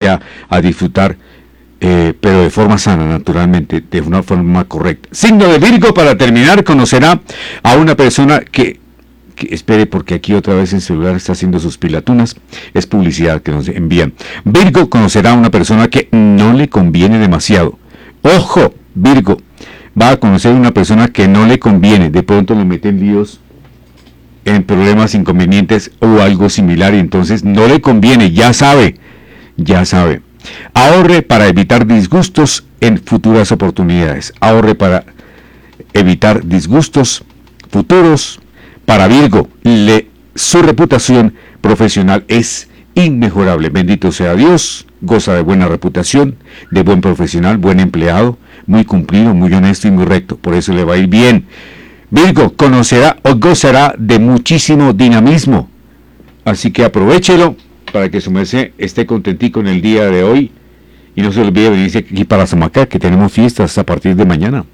vaya a disfrutar, pero de forma sana, naturalmente, de una forma correcta. Signo de Virgo, para terminar, conocerá a una persona que espere, porque aquí otra vez el celular está haciendo sus pilatunas, es publicidad que nos envían. Virgo conocerá a una persona que no le conviene demasiado. Ojo, Virgo, va a conocer a una persona que no le conviene, de pronto le meten líos, en problemas, inconvenientes o algo similar, y entonces no le conviene, ya sabe. Ahorre para evitar disgustos en futuras oportunidades. Ahorre para evitar disgustos futuros. Para Virgo, su reputación profesional es inmejorable. Bendito sea Dios, goza de buena reputación, de buen profesional, buen empleado, muy cumplido, muy honesto y muy recto. Por eso le va a ir bien. Virgo conocerá o gozará de muchísimo dinamismo. Así que aprovéchelo para que su merced esté contentico en el día de hoy. Y no se olvide venirse aquí para Samacá, que tenemos fiestas a partir de mañana.